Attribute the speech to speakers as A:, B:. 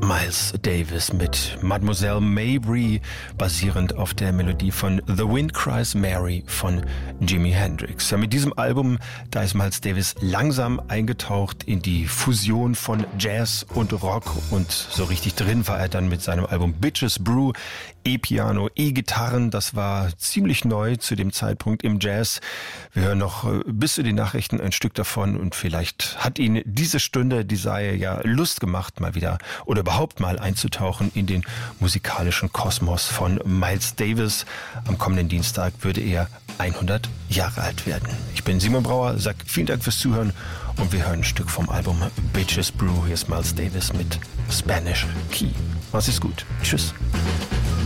A: Miles Davis mit Mademoiselle Mabry, basierend auf der Melodie von The Wind Cries Mary von Jimi Hendrix. Ja, mit diesem Album, da ist Miles Davis langsam eingetaucht in die Fusion von Jazz und Rock und so richtig drin war er dann mit seinem Album Bitches Brew. E-Piano, E-Gitarren, das war ziemlich neu zu dem Zeitpunkt im Jazz. Wir hören noch bis zu den Nachrichten ein Stück davon und vielleicht hat Ihnen diese Stunde, die sei ja Lust gemacht, mal wieder oder überhaupt mal einzutauchen in den musikalischen Kosmos von Miles Davis. Am kommenden Dienstag würde er 100 Jahre alt werden. Ich bin Simon Brauer, sag vielen Dank fürs Zuhören und wir hören ein Stück vom Album Bitches Brew. Hier ist Miles Davis mit Spanish Key. Mach's gut. Tschüss.